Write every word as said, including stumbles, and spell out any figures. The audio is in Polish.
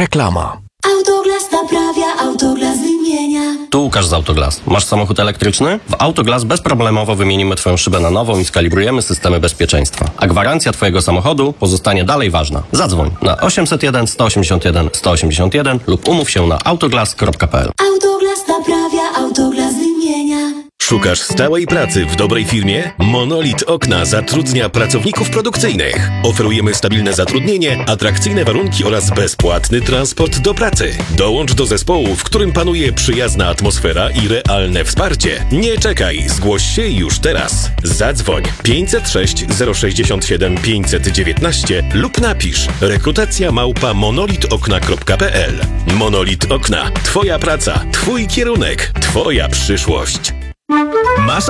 Reklama. Autoglas naprawia, Autoglas wymienia. Tu Łukasz z Autoglas. Masz samochód elektryczny? W Autoglas bezproblemowo wymienimy Twoją szybę na nową i skalibrujemy systemy bezpieczeństwa. A gwarancja Twojego samochodu pozostanie dalej ważna. Zadzwoń na osiemset jeden sto osiemdziesiąt jeden sto osiemdziesiąt jeden lub umów się na autoglas kropka p l. Autoglas naprawia, Autoglas wymienia. Szukasz stałej pracy w dobrej firmie? Monolit Okna zatrudnia pracowników produkcyjnych. Oferujemy stabilne zatrudnienie, atrakcyjne warunki oraz bezpłatny transport do pracy. Dołącz do zespołu, w którym panuje przyjazna atmosfera i realne wsparcie. Nie czekaj, zgłoś się już teraz. Zadzwoń pięćset sześć zero sześćdziesiąt siedem pięćset dziewiętnaście lub napisz rekrutacja małpa monolitokna kropka p l. Monolit Okna. Twoja praca, Twój kierunek, Twoja przyszłość. Masz